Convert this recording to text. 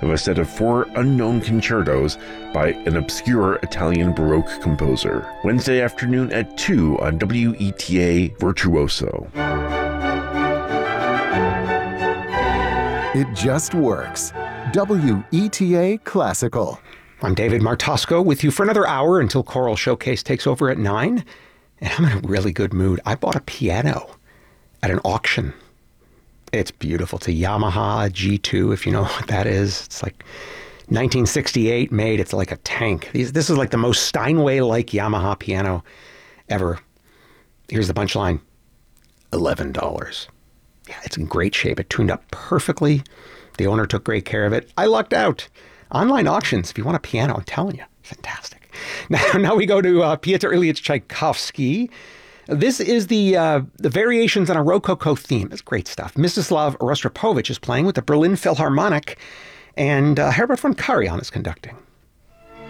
of a set of 4 unknown concertos by an obscure Italian Baroque composer. Wednesday afternoon at 2 on WETA Virtuoso. It just works. WETA Classical. I'm David Martosco with you for another hour until Choral Showcase takes over at 9. And I'm in a really good mood. I bought a piano at an auction. It's beautiful. It's a Yamaha G2, if you know what that is. It's like 1968 made. It's like a tank. This is like the most Steinway-like Yamaha piano ever. Here's the punchline. $11. Yeah, it's in great shape. It tuned up perfectly. The owner took great care of it. I lucked out. Online auctions, if you want a piano, I'm telling you, fantastic. Now we go to Pyotr Ilyich Tchaikovsky. This is the variations on a Rococo theme. It's great stuff. Mstislav Rostropovich is playing with the Berlin Philharmonic, and Herbert von Karajan is conducting.